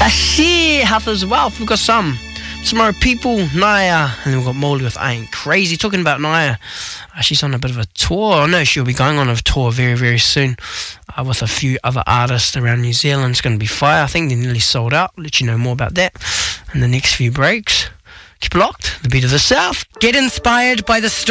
She Health is Wealth. We've got some Tomorrow People, Naya, and then we've got Molly with I Ain't Crazy. Talking about Naya, she's on a bit of a tour. I know she'll be going on a tour very, very soon with a few other artists around New Zealand. It's going to be fire. I think they're nearly sold out. I'll let you know more about that in the next few breaks. Keep it locked. The Beat of the South. Get inspired by the story.